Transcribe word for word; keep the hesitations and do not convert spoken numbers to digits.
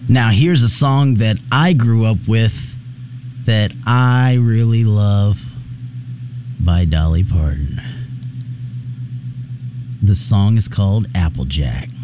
Now, here's a song that I grew up with that I really love by Dolly Parton. The song is called Applejack.